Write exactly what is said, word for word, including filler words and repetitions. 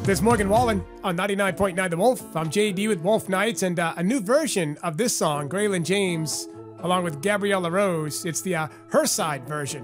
This is Morgan Wallen on ninety-nine point nine The Wolf. I'm J D with Wolf Nights, and uh, a new version of this song, Graylin James, along with Gabriella Rose. It's the uh, Her Side version.